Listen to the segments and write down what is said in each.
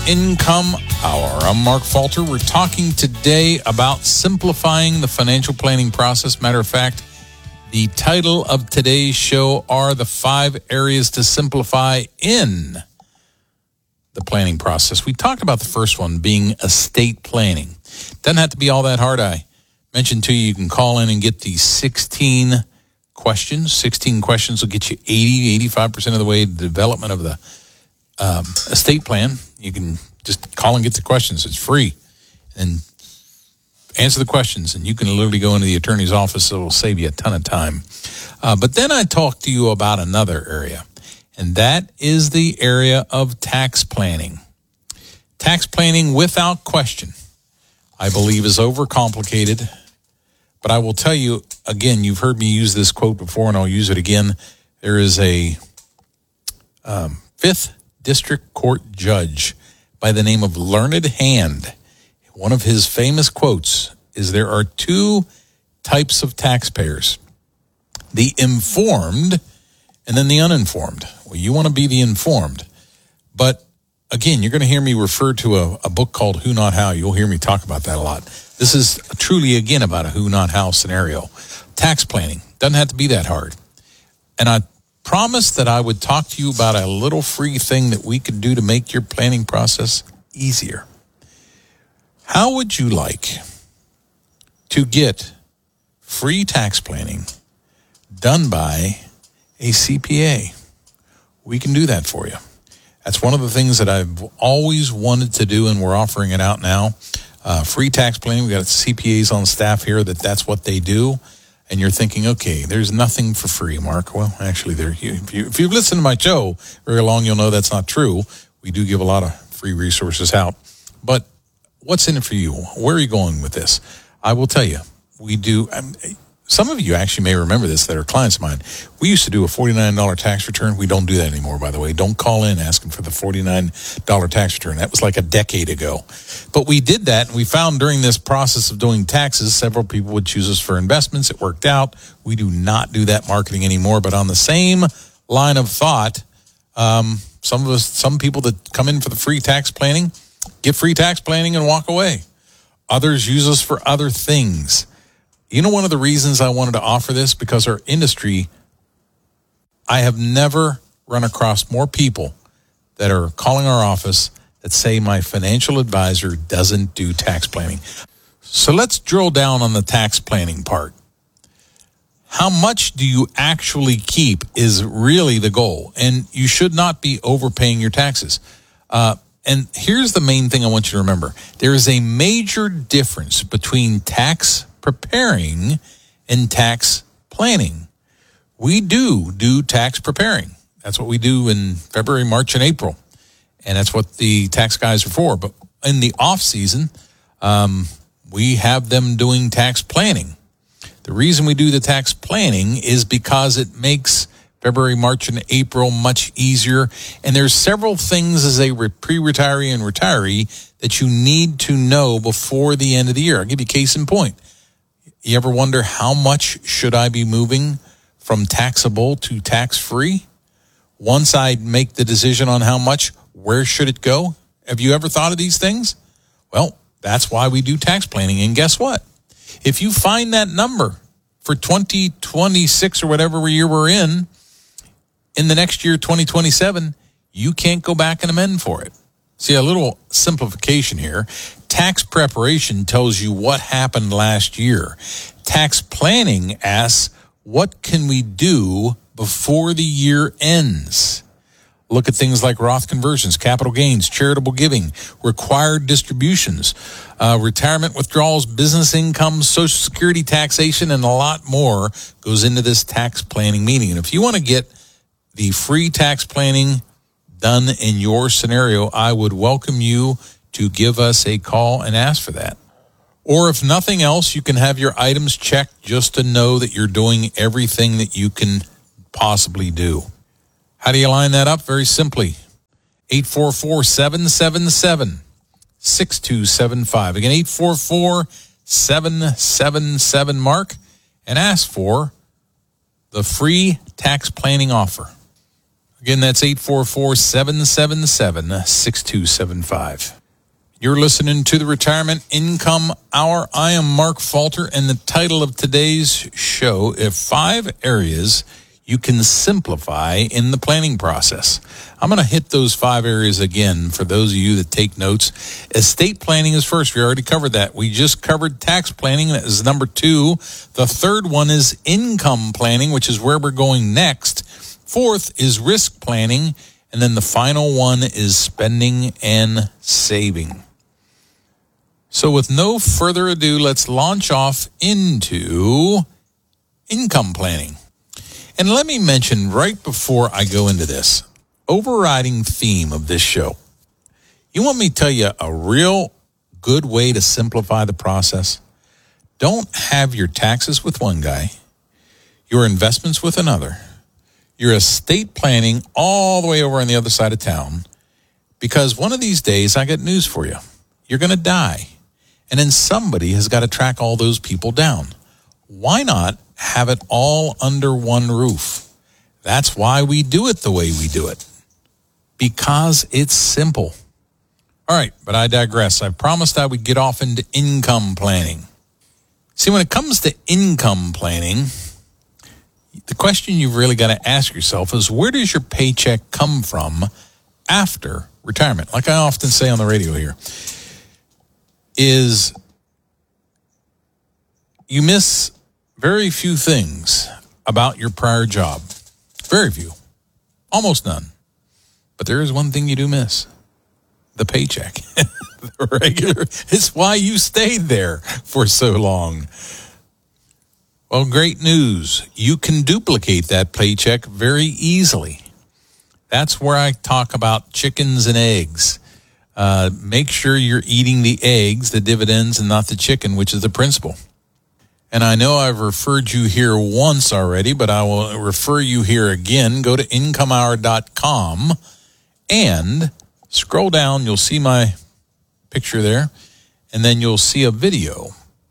Income Hour. I'm Mark Falter. We're talking today about simplifying the financial planning process. Matter of fact, the title of today's show are the 5 areas to simplify in the planning process. We talked about the first one being estate planning. Doesn't have to be all that hard. I mentioned to you, you can call in and get these 16 questions. 16 questions will get you 85% of the way to the development of the estate plan. You can just call and get the questions. It's free. And answer the questions, and you can literally go into the attorney's office. It will save you a ton of time. But then I talked to you about another area, and that is the area of tax planning. Tax planning, without question, I believe is overcomplicated. But I will tell you, again, you've heard me use this quote before, and I'll use it again. There is a 5th District Court judge by the name of Learned Hand. One of his famous quotes is there are 2 types of taxpayers, the informed and then the uninformed. Well, you want to be the informed. But again, you're going to hear me refer to a book called Who Not How. You'll hear me talk about that a lot. This is truly, again, about a who not how scenario. Tax planning doesn't have to be that hard. And I promised that I would talk to you about a little free thing that we could do to make your planning process easier. How would you like to get free tax planning done by a CPA? We can do that for you. That's one of the things that I've always wanted to do, and we're offering it out now. Free tax planning. We've got CPAs on staff here that's what they do. And you're thinking, okay, there's nothing for free, Mark. Well, actually, if you've listened to my show very long, you'll know that's not true. We do give a lot of free resources out. But what's in it for you? Where are you going with this? I will tell you, we do. Some of you actually may remember this that are clients of mine. We used to do a $49 tax return. We don't do that anymore, by the way. Don't call in asking for the $49 tax return. That was like a decade ago. But we did that, and we found during this process of doing taxes, several people would choose us for investments. It worked out. We do not do that marketing anymore. But on the same line of thought, some people that come in for the free tax planning get free tax planning and walk away. Others use us for other things. You know, one of the reasons I wanted to offer this, because our industry, I have never run across more people that are calling our office that say my financial advisor doesn't do tax planning. So let's drill down on the tax planning part. How much do you actually keep is really the goal, and you should not be overpaying your taxes. And here's the main thing I want you to remember. There is a major difference between tax preparing and tax planning. We do tax preparing. That's what we do in February, March, and April. And that's what the tax guys are for. But in the off season, we have them doing tax planning. The reason we do the tax planning is because it makes February, March, and April much easier. And there's several things as a pre-retiree and retiree that you need to know before the end of the year. I'll give you a case in point. You ever wonder how much should I be moving from taxable to tax-free? Once I make the decision on how much, where should it go? Have you ever thought of these things? Well, that's why we do tax planning. And guess what? If you find that number for 2026 or whatever year we're in the next year, 2027, you can't go back and amend for it. See, a little simplification here. Tax preparation tells you what happened last year. Tax planning asks, what can we do before the year ends? Look at things like Roth conversions, capital gains, charitable giving, required distributions, retirement withdrawals, business income, Social Security taxation, and a lot more goes into this tax planning meeting. And if you want to get the free tax planning done in your scenario, I would welcome you to give us a call and ask for that. Or if nothing else, you can have your items checked just to know that you're doing everything that you can possibly do. How do you line that up? Very simply, 844-777-6275. Again, 844-777-MARK, and ask for the free tax planning offer. I'll Again, that's 844-777-6275. You're listening to the Retirement Income Hour. I am Mark Falter, and the title of today's show is 5 Areas You Can Simplify in the Planning Process. I'm going to hit those 5 areas again for those of you that take notes. Estate planning is first. We already covered that. We just covered tax planning. That is number 2. The third one is income planning, which is where we're going next. Fourth is risk planning. And then the final one is spending and saving. So with no further ado, let's launch off into income planning. And let me mention right before I go into this, overriding theme of this show. You want me to tell you a real good way to simplify the process? Don't have your taxes with one guy, your investments with another, your estate planning all the way over on the other side of town, because one of these days, I got news for you. You're going to die. And then somebody has got to track all those people down. Why not have it all under one roof? That's why we do it the way we do it. Because it's simple. All right, but I digress. I promised I would get off into income planning. See, when it comes to income planning, the question you've really got to ask yourself is, where does your paycheck come from after retirement? Like I often say on the radio here, is you miss very few things about your prior job. Very few. Almost none. But there is one thing you do miss. The paycheck. The regular. It's why you stayed there for so long. Well, great news. You can duplicate that paycheck very easily. That's where I talk about chickens and eggs. Make sure you're eating the eggs, the dividends, and not the chicken, which is the principal. And I know I've referred you here once already, but I will refer you here again. Go to incomehour.com and scroll down. You'll see my picture there, and then you'll see a video.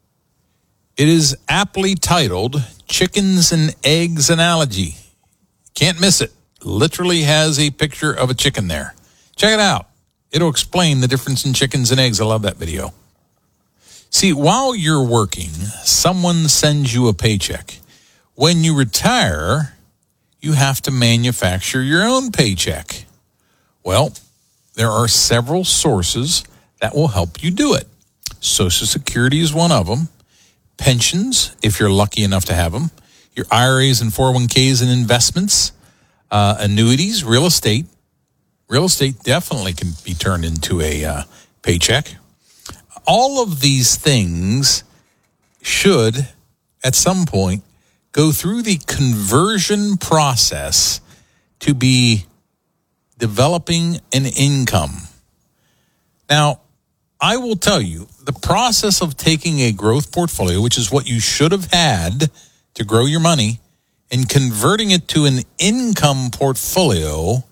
It is aptly titled Chickens and Eggs Analogy. Can't miss it. Literally has a picture of a chicken there. Check it out. It'll explain the difference in chickens and eggs. I love that video. See, while you're working, someone sends you a paycheck. When you retire, you have to manufacture your own paycheck. Well, there are several sources that will help you do it. Social Security is one of them. Pensions, if you're lucky enough to have them. Your IRAs and 401ks and investments. Annuities, real estate. Real estate definitely can be turned into a paycheck. All of these things should, at some point, go through the conversion process to be developing an income. Now, I will tell you, the process of taking a growth portfolio, which is what you should have had to grow your money, and converting it to an income portfolio,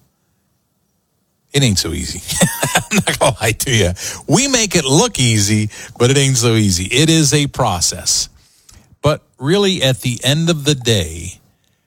it ain't so easy. I'm not going to lie to you. We make it look easy, but it ain't so easy. It is a process. But really, at the end of the day,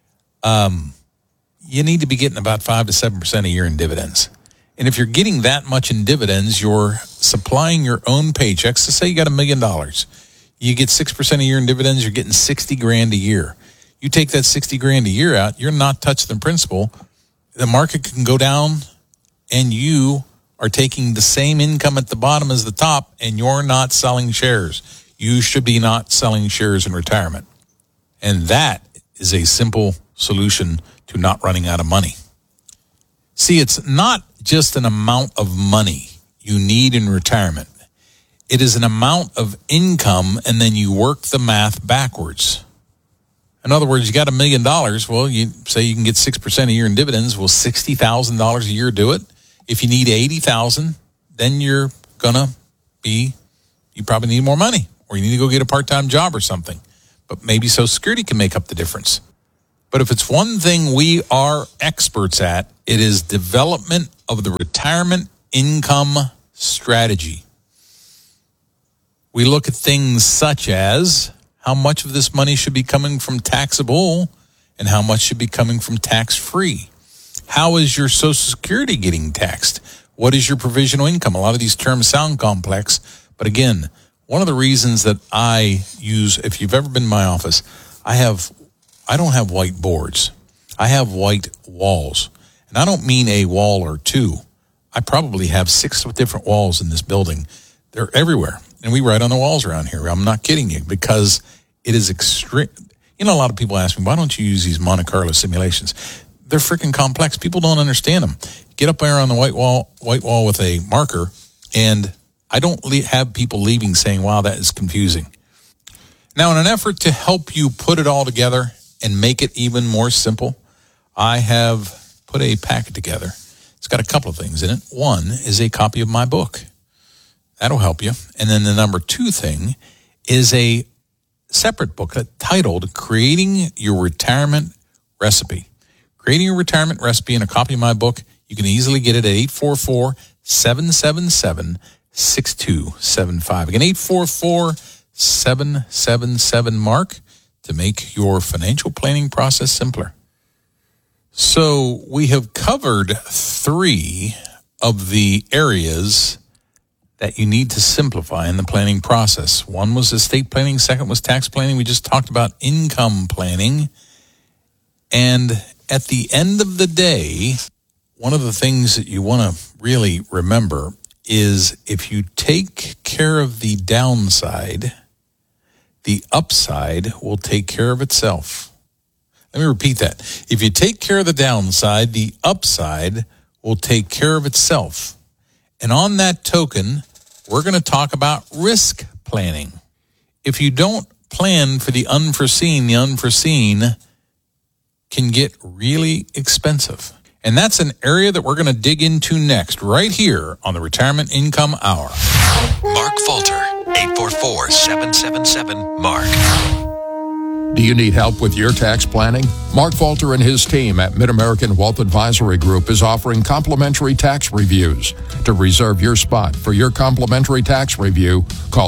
you need to be getting about 5 to 7% a year in dividends. And if you're getting that much in dividends, you're supplying your own paychecks. So say you got $1 million. You get 6% a year in dividends, you're getting $60,000 a year. You take that $60,000 a year out, you're not touching the principal. The market can go down, and you are taking the same income at the bottom as the top, and you're not selling shares. You should be not selling shares in retirement. And that is a simple solution to not running out of money. See, it's not just an amount of money you need in retirement. It is an amount of income, and then you work the math backwards. In other words, you got $1 million. Well, you say you can get 6% a year in dividends. Will $60,000 a year do it? If you need $80,000, then you're gonna be, you probably need more money, or you need to go get a part-time job or something. But maybe Social Security can make up the difference. But if it's one thing we are experts at, it is development of the retirement income strategy. We look at things such as how much of this money should be coming from taxable and how much should be coming from tax-free. How is your Social Security getting taxed? What is your provisional income? A lot of these terms sound complex, but again, one of the reasons that I use, if you've ever been in my office, I don't have white boards. I have white walls. And I don't mean a wall or two. I probably have 6 different walls in this building. They're everywhere. And we write on the walls around here. I'm not kidding you, because it is extreme. You know, a lot of people ask me, why don't you use these Monte Carlo simulations? They're freaking complex. People don't understand them. Get up there on the white wall with a marker, and I don't have people leaving saying, wow, that is confusing. Now, in an effort to help you put it all together and make it even more simple, I have put a packet together. It's got a couple of things in it. One is a copy of my book. That'll help you. And then the number 2 thing is a separate book titled Creating Your Retirement Recipe. Creating Your Retirement Recipe, and a copy of my book. You can easily get it at 844-777-6275. Again, 844-777-MARK to make your financial planning process simpler. So we have covered 3 of the areas that you need to simplify in the planning process. One was estate planning. Second was tax planning. We just talked about income planning. And at the end of the day, one of the things that you want to really remember is if you take care of the downside, the upside will take care of itself. Let me repeat that. If you take care of the downside, the upside will take care of itself. And on that token, we're going to talk about risk planning. If you don't plan for the unforeseen can get really expensive. And that's an area that we're going to dig into next, right here on the Retirement Income Hour. Mark Falter, 844-777-MARK. Do you need help with your tax planning? Mark Falter and his team at Mid-American Wealth Advisory Group is offering complimentary tax reviews. To reserve your spot for your complimentary tax review, call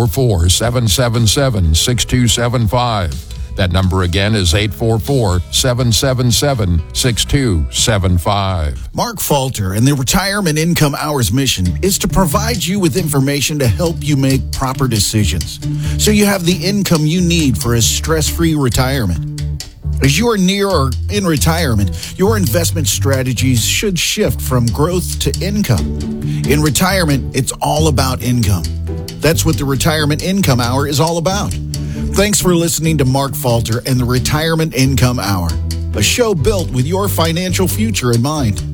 844-777-6275. That number again is 844-777-6275. Mark Falter and the Retirement Income Hour's mission is to provide you with information to help you make proper decisions so you have the income you need for a stress-free retirement. As you are near or in retirement, your investment strategies should shift from growth to income. In retirement, it's all about income. That's what the Retirement Income Hour is all about. Thanks for listening to Mark Falter and the Retirement Income Hour, a show built with your financial future in mind.